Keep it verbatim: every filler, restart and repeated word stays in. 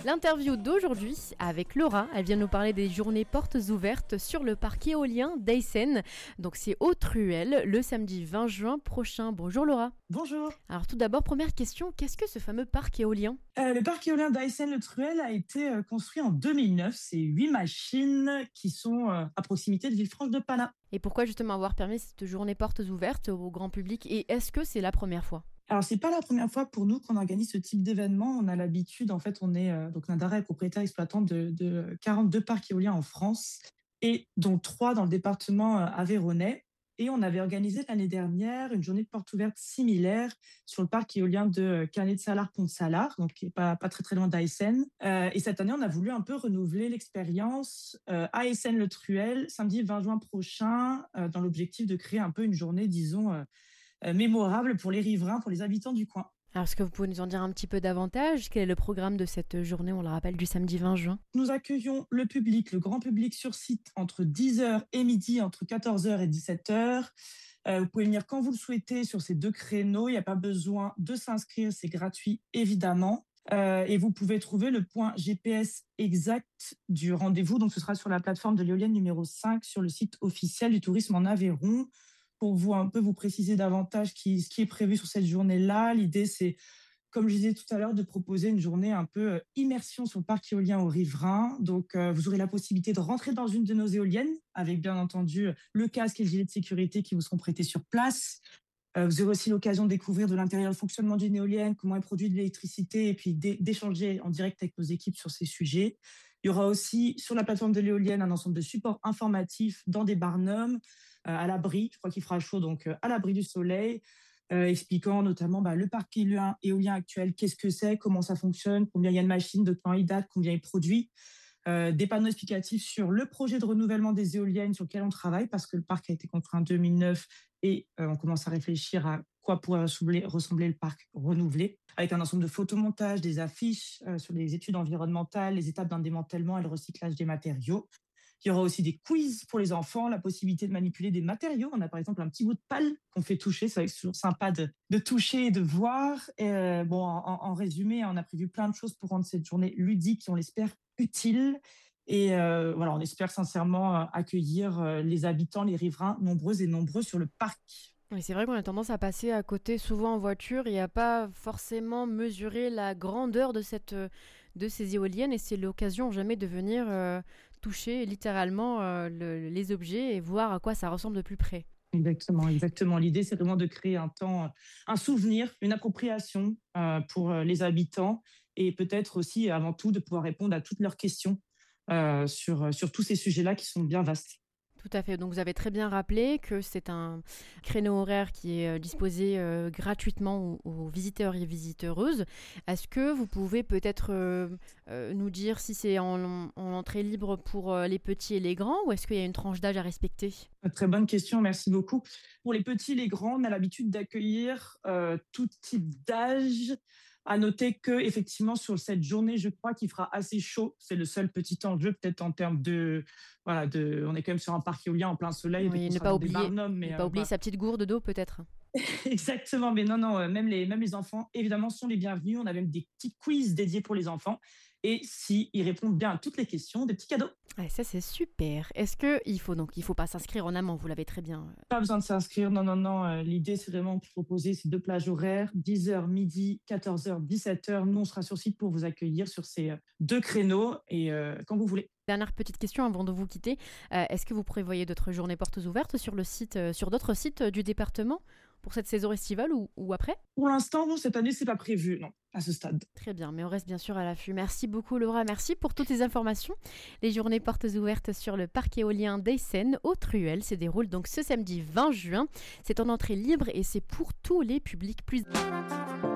L'interview d'aujourd'hui avec Laura, elle vient nous parler des journées portes ouvertes sur le parc éolien d'Aysen. Donc c'est au Truel le samedi vingt juin prochain. Bonjour Laura. Bonjour. Alors tout d'abord, première question, qu'est-ce que ce fameux parc éolien ? Euh, le parc éolien d'Aysen-le-Truel a été euh, construit en deux mille neuf. C'est huit machines qui sont euh, à proximité de Villefranche-de-Palat. Et pourquoi justement avoir permis cette journée portes ouvertes au grand public ? Et est-ce que c'est la première fois ? Alors, c'est pas la première fois pour nous qu'on organise ce type d'événement. On a l'habitude, en fait, on est euh, donc Nadara est propriétaire exploitant de, de quarante-deux parcs éoliens en France et dont trois dans le département euh, aveyronnais. Et on avait organisé l'année dernière une journée de porte ouverte similaire sur le parc éolien de Canet-de-Salars-Pont-de-Salars, donc qui est pas, pas très très loin d'Aysen. Euh, et cette année, on a voulu un peu renouveler l'expérience euh, à Aysen-le-Truel, samedi vingt juin prochain, euh, dans l'objectif de créer un peu une journée, disons, euh, euh, mémorable pour les riverains, pour les habitants du coin. Alors, est-ce que vous pouvez nous en dire un petit peu davantage ? Quel est le programme de cette journée, on le rappelle, du samedi vingt juin ? Nous accueillons le public, le grand public sur site entre dix heures et midi, entre quatorze heures et dix-sept heures. Euh, vous pouvez venir quand vous le souhaitez sur ces deux créneaux. Il n'y a pas besoin de s'inscrire, c'est gratuit évidemment. Euh, et vous pouvez trouver le point G P S exact du rendez-vous. Donc, ce sera sur la plateforme de l'éolienne numéro cinq sur le site officiel du tourisme en Aveyron. Pour vous un peu vous préciser davantage qui, ce qui est prévu sur cette journée-là, l'idée c'est, comme je disais tout à l'heure, de proposer une journée un peu immersion sur le parc éolien aux riverains. Donc, euh, vous aurez la possibilité de rentrer dans une de nos éoliennes avec bien entendu le casque et le gilet de sécurité qui vous seront prêtés sur place. Euh, vous aurez aussi l'occasion de découvrir de l'intérieur le fonctionnement d'une éolienne, comment elle produit de l'électricité et puis d'échanger en direct avec nos équipes sur ces sujets. Il y aura aussi sur la plateforme de l'éolienne un ensemble de supports informatifs dans des barnums, euh, à l'abri, je crois qu'il fera chaud, donc euh, à l'abri du soleil, euh, expliquant notamment bah, le parc éolien, éolien actuel, qu'est-ce que c'est, comment ça fonctionne, combien il y a de machines, de temps il date, combien il produit. Euh, des panneaux explicatifs sur le projet de renouvellement des éoliennes sur lequel on travaille, parce que le parc a été construit en deux mille neuf et euh, on commence à réfléchir à quoi pourrait ressembler, ressembler le parc renouvelé, avec un ensemble de photomontages, des affiches euh, sur les études environnementales, les étapes d'un démantèlement et le recyclage des matériaux. Il y aura aussi des quiz pour les enfants, la possibilité de manipuler des matériaux. On a par exemple un petit bout de palle qu'on fait toucher. C'est toujours sympa de, de toucher et de voir. Et euh, bon, en, en résumé, on a prévu plein de choses pour rendre cette journée ludique et on l'espère utile. Et euh, voilà, on espère sincèrement accueillir les habitants, les riverains, nombreux et nombreux sur le parc. Oui, c'est vrai qu'on a tendance à passer à côté souvent en voiture et à pas forcément mesurer la grandeur de, cette, de ces éoliennes, et c'est l'occasion jamais de venir euh, toucher littéralement euh, le, les objets et voir à quoi ça ressemble de plus près. Exactement, exactement. L'idée, c'est vraiment de créer un temps, un souvenir, une appropriation euh, pour les habitants et peut-être aussi, avant tout, de pouvoir répondre à toutes leurs questions euh, sur, sur tous ces sujets-là qui sont bien vastes. Tout à fait. Donc, vous avez très bien rappelé que c'est un créneau horaire qui est disposé euh, gratuitement aux, aux visiteurs et visiteuses. Est-ce que vous pouvez peut-être euh, euh, nous dire si c'est en, en entrée libre pour les petits et les grands, ou est-ce qu'il y a une tranche d'âge à respecter ? Très bonne question, merci beaucoup. Pour les petits et les grands, on a l'habitude d'accueillir euh, tout type d'âge. À noter que, effectivement, sur cette journée, je crois qu'il fera assez chaud. C'est le seul petit enjeu, peut-être en termes de, voilà, de, on est quand même sur un parc éolien en plein soleil. Oui, ne pas oublier, barnums, mais, ne pas euh, oublier voilà. Sa petite gourde d'eau, peut-être. Exactement, mais non, non, même les, même les enfants, évidemment, sont les bienvenus. On a même des petits quiz dédiés pour les enfants. Et s'ils répondent bien à toutes les questions, des petits cadeaux. Ouais, ça, c'est super. Est-ce qu'il faut donc, il faut pas s'inscrire en amont, vous l'avez très bien. Pas besoin de s'inscrire, non, non, non. Euh, l'idée, c'est vraiment de proposer ces deux plages horaires, dix heures midi, quatorze heures, dix-sept heures. Nous, on sera sur site pour vous accueillir sur ces deux créneaux et euh, quand vous voulez. Dernière petite question avant de vous quitter. Euh, est-ce que vous prévoyez d'autres journées portes ouvertes sur le site, euh, sur d'autres sites du département pour cette saison estivale ou, ou après ? Pour l'instant, non, cette année, c'est pas prévu, non, à ce stade. Très bien, mais on reste bien sûr à l'affût. Merci beaucoup Laura, merci pour toutes ces informations. Les journées portes ouvertes sur le parc éolien d'Aysen au Truel se déroulent donc ce samedi vingt juin. C'est en entrée libre et c'est pour tous les publics plus...